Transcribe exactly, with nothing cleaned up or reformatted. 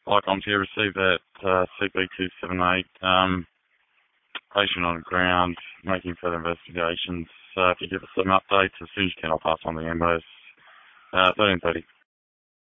ICOMS here received that uh, C B two seven eight. Um, patient on the ground, making further investigations. Uh, if you give us some updates as soon as you can, I'll pass on the ambos. Uh, thirteen thirty.